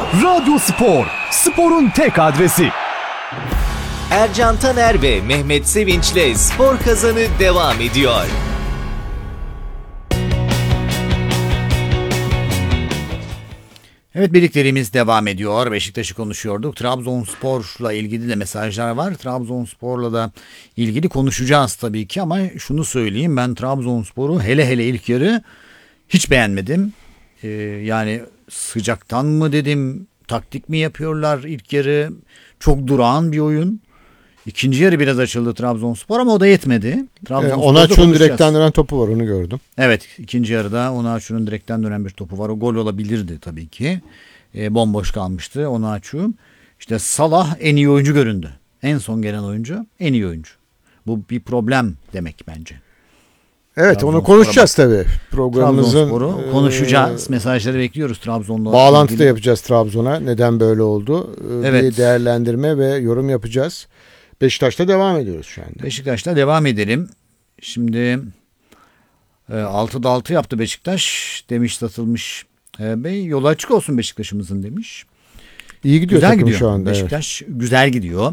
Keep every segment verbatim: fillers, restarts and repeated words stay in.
Radyo Spor, sporun tek adresi. Ercan Taner ve Mehmet Sevinç'le Spor Kazanı devam ediyor. Evet, birliklerimiz devam ediyor. Beşiktaş'ı konuşuyorduk. Trabzonspor'la ilgili de mesajlar var. Trabzonspor'la da ilgili konuşacağız tabii ki ama şunu söyleyeyim, ben Trabzonspor'u hele hele ilk yarı hiç beğenmedim. Ee, yani sıcaktan mı dedim, taktik mi yapıyorlar ilk yarı? Çok durağan bir oyun. İkinci yarı biraz açıldı Trabzonspor ama o da yetmedi. Ee, Onaçu'nun direkten dönen topu var, onu gördüm. Evet, ikinci yarıda Onaçu'nun direkten dönen bir topu var. O gol olabilirdi tabii ki. E, bomboş kalmıştı Onaçu. İşte Salah en iyi oyuncu göründü. En son gelen oyuncu en iyi oyuncu. Bu bir problem demek bence. Evet, onu konuşacağız tabii. Programımızın e, konuşacağız. Mesajları bekliyoruz Trabzon'la. Bağlantı ilgili da yapacağız Trabzon'a. Neden böyle oldu? Evet. Bir değerlendirme ve yorum yapacağız. Beşiktaş'ta devam ediyoruz şu anda. Beşiktaş'ta devam edelim. Şimdi e, altıda altı yaptı Beşiktaş. Demiş satılmış e, Bey. Yolu açık olsun Beşiktaş'ımızın demiş. İyi gidiyor güzel takım gidiyor şu anda. Beşiktaş evet. Güzel gidiyor.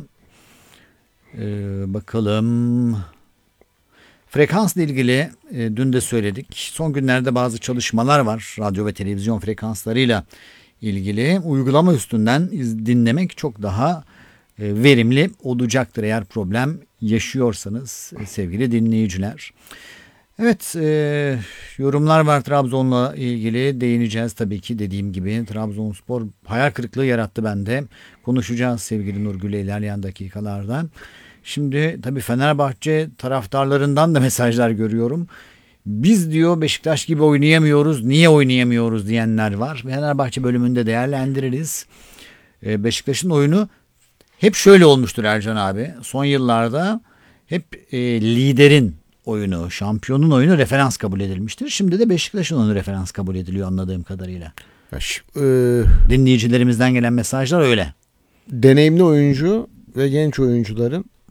E, bakalım. Frekansla ilgili e, dün de söyledik. Son günlerde bazı çalışmalar var. Radyo ve televizyon frekanslarıyla ilgili. Uygulama üstünden iz, dinlemek çok daha verimli olacaktır eğer problem yaşıyorsanız sevgili dinleyiciler. Evet, e, yorumlar var Trabzon'la ilgili, değineceğiz tabii ki. Dediğim gibi Trabzonspor hayal kırıklığı yarattı bende. Konuşacağız sevgili Nurgül'le ilerleyen dakikalarda. Şimdi tabii Fenerbahçe taraftarlarından da mesajlar görüyorum. Biz diyor Beşiktaş gibi oynayamıyoruz, niye oynayamıyoruz diyenler var. Fenerbahçe bölümünde değerlendiririz. E, Beşiktaş'ın oyunu hep şöyle olmuştur Ercan abi. Son yıllarda hep e, liderin oyunu, şampiyonun oyunu referans kabul edilmiştir. Şimdi de Beşiktaş'ın oyunu referans kabul ediliyor anladığım kadarıyla. Ya, e, Dinleyicilerimizden gelen mesajlar öyle. Deneyimli oyuncu ve genç oyuncuların